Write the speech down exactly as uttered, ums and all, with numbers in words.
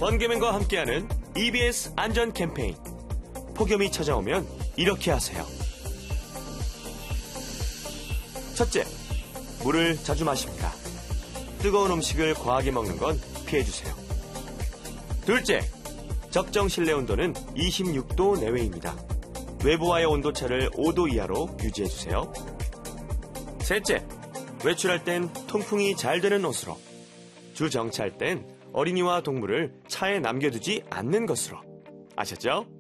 번개맨과 함께하는 이비에스 안전 캠페인. 폭염이 찾아오면 이렇게 하세요. 첫째, 물을 자주 마십니다. 뜨거운 음식을 과하게 먹는 건 피해주세요. 둘째, 적정 실내 온도는 이십육 도 내외입니다. 외부와의 온도차를 오 도 이하로 유지해주세요. 셋째, 외출할 땐 통풍이 잘 되는 옷으로, 주 정차할 땐 어린이와 동물을 차에 남겨두지 않는 것으로. 아셨죠?